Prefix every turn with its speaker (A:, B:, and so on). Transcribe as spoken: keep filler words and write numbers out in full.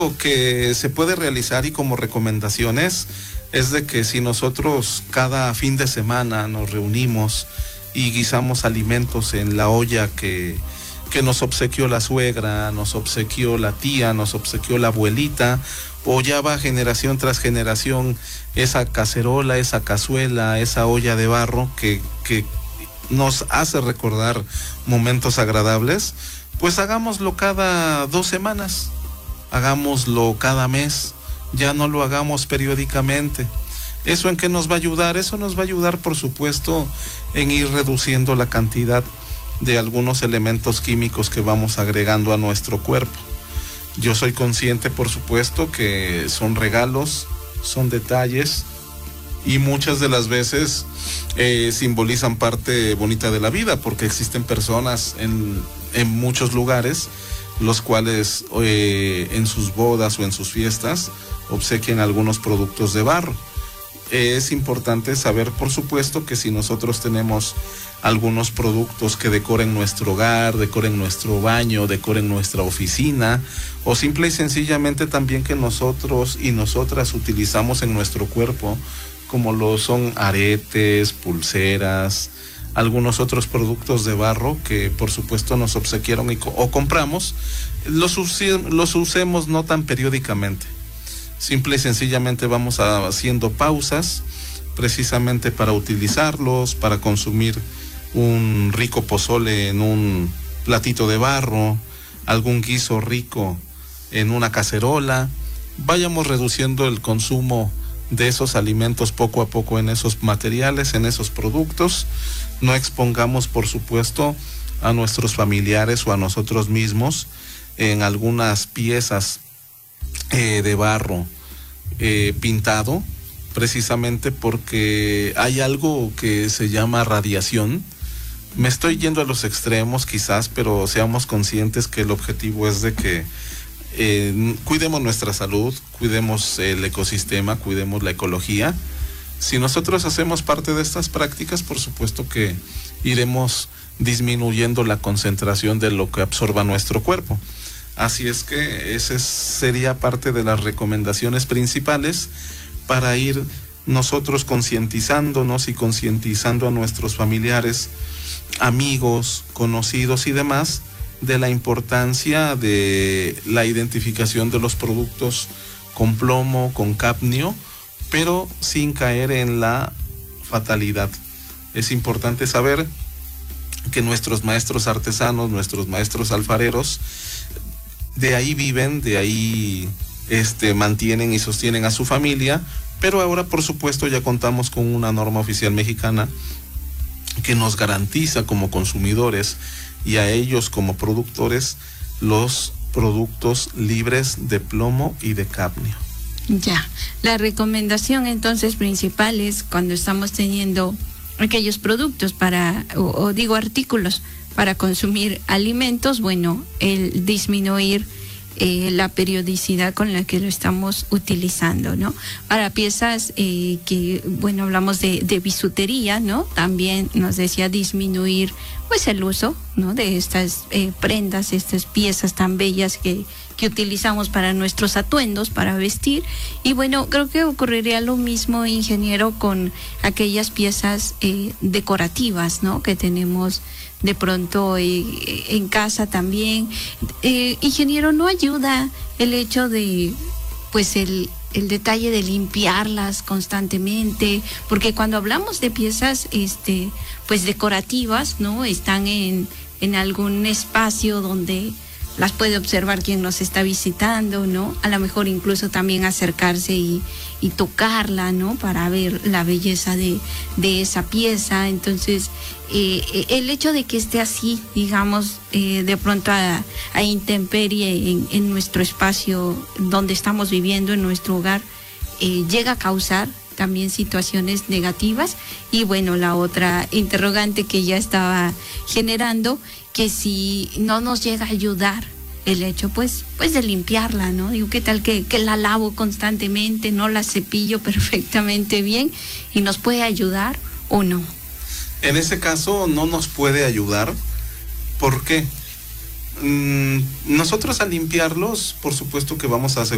A: Lo que se puede realizar y como recomendaciones es de que si nosotros cada fin de semana nos reunimos y guisamos alimentos en la olla que, que nos obsequió la suegra, nos obsequió la tía, nos obsequió la abuelita, o ya va generación tras generación esa cacerola, esa cazuela, esa olla de barro que, que nos hace recordar momentos agradables, pues hagámoslo cada dos semanas, hagámoslo cada mes, ya no lo hagamos periódicamente. ¿Eso en qué nos va a ayudar? Eso nos va a ayudar, por supuesto, en ir reduciendo la cantidad de algunos elementos químicos que vamos agregando a nuestro cuerpo. Yo soy consciente, por supuesto, que son regalos, son detalles y muchas de las veces eh, simbolizan parte bonita de la vida, porque existen personas en, en muchos lugares los cuales eh, en sus bodas o en sus fiestas obsequian algunos productos de barro. Es importante saber, por supuesto, que si nosotros tenemos algunos productos que decoren nuestro hogar, decoren nuestro baño, decoren nuestra oficina, o simple y sencillamente también que nosotros y nosotras utilizamos en nuestro cuerpo, como lo son aretes, pulseras, algunos otros productos de barro que por supuesto nos obsequiaron y co- o compramos, los, use- los usemos no tan periódicamente. Simple y sencillamente vamos a, haciendo pausas precisamente para utilizarlos, para consumir un rico pozole en un platito de barro, algún guiso rico en una cacerola. Vayamos reduciendo el consumo de esos alimentos poco a poco en esos materiales, en esos productos. No expongamos, por supuesto, a nuestros familiares o a nosotros mismos en algunas piezas eh, de barro eh, pintado, precisamente porque hay algo que se llama radiación. Me estoy yendo a los extremos quizás, pero seamos conscientes que el objetivo es de que eh, cuidemos nuestra salud, cuidemos el ecosistema, cuidemos la ecología. Si nosotros hacemos parte de estas prácticas, por supuesto que iremos disminuyendo la concentración de lo que absorba nuestro cuerpo. Así es que esa sería parte de las recomendaciones principales para ir nosotros concientizándonos y concientizando a nuestros familiares, amigos, conocidos y demás de la importancia de la identificación de los productos con plomo, con cadmio, pero sin caer en la fatalidad. Es importante saber que nuestros maestros artesanos, nuestros maestros alfareros, de ahí viven, de ahí este, mantienen y sostienen a su familia, pero ahora por supuesto ya contamos con una norma oficial mexicana que nos garantiza como consumidores y a ellos como productores los productos libres de plomo y de cadmio.
B: Ya, la recomendación entonces principal es cuando estamos teniendo aquellos productos para, o, o digo artículos para consumir alimentos, bueno, el disminuir eh, la periodicidad con la que lo estamos utilizando, ¿no? Para piezas eh, que, bueno, hablamos de, de bisutería, ¿no? También nos decía disminuir, pues, el uso, ¿no? De estas eh, prendas, estas piezas tan bellas que, que utilizamos para nuestros atuendos, para vestir. Y bueno, creo que ocurriría lo mismo, ingeniero, con aquellas piezas eh, decorativas, ¿no? Que tenemos de pronto eh, en casa también. Eh, ingeniero, ¿no ayuda el hecho de, pues, el, el detalle de limpiarlas constantemente? Porque cuando hablamos de piezas, este, pues, decorativas, ¿no? Están en, en algún espacio donde las puede observar quien nos está visitando, ¿no? A lo mejor incluso también acercarse y, y tocarla, ¿no? Para ver la belleza de, de esa pieza. Entonces, eh, el hecho de que esté así, digamos, eh, de pronto a, a intemperie en, en nuestro espacio donde estamos viviendo, en nuestro hogar, eh, llega a causar también situaciones negativas. Y bueno, la otra interrogante que ya estaba generando, que si no nos llega a ayudar el hecho pues pues de limpiarla, ¿no? Digo, ¿qué tal que, que la lavo constantemente, no la cepillo perfectamente bien y nos puede ayudar o no?
A: En ese caso no nos puede ayudar. ¿Por qué? Mm, nosotros al limpiarlos, por supuesto que vamos a hacer